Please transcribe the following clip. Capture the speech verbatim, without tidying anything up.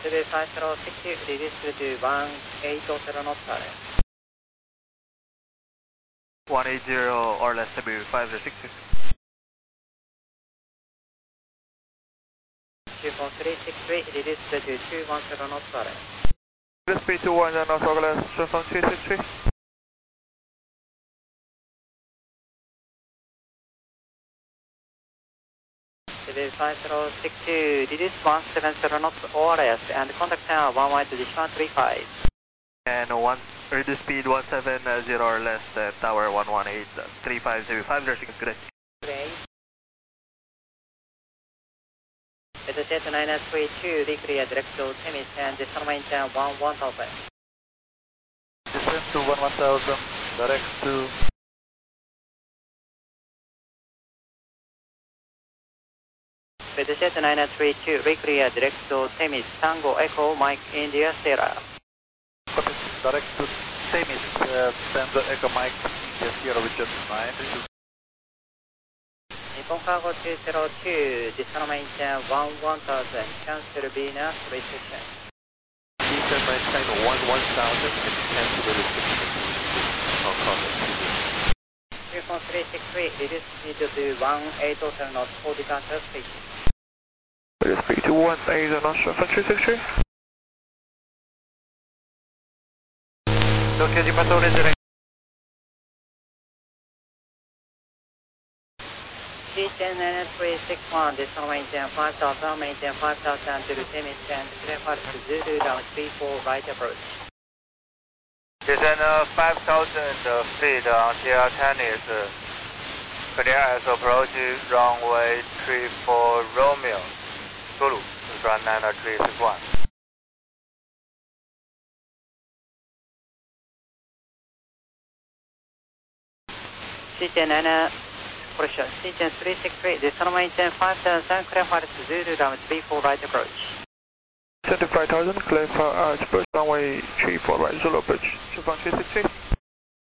Cebu five zero six two, reduce to one eight zero knots R S. one eighty or less Cebu five zero six two. two four three six three, reduce to two one zero knots R S. Speed two one zero knots, Orglas, two four three six three. Cebu five zero six two, reduce one seven zero knots O R S and contact tower one wide to one three five. And one, reduce speed one seven zero or less, uh, tower one one eight three five zero five zero six, good. Great. Jet nine three two, declear direct to Temis and decimal maintain one one thousand. Descend to one one thousand, direct to... Jet nine three two, declear direct to Temis, Tango Echo Mike India Sierra. Direct to Temis, uh, Tango Echo Mike India Sierra with Jet nine. Nippon Cargo two zero two, decimal maintain one one thousand, cancel Venus restriction. Descend maintain one one thousand and cancel the restriction. Hong Kong two four three six three, reduce speed to one eight zero knots for departure station. Reduce speed to one eight zero knots, one three six three. Tokyo Departure redirect. C ten nine three six one, decimal maintain five thousand, maintain five thousand to Temis and clear for Zulu down three four right approach. Descend uh, five thousand uh, feet until Tennis, uh, clear as approach runway three four Romeo, Zulu, run nine three six one. C ten nine, correction, C ten three six three, decimal maintain five thousand, clear for Zulu down three four right approach. seventy-five thousand, clear for arch approach, runway three four right, Zulu approach, two one three six three.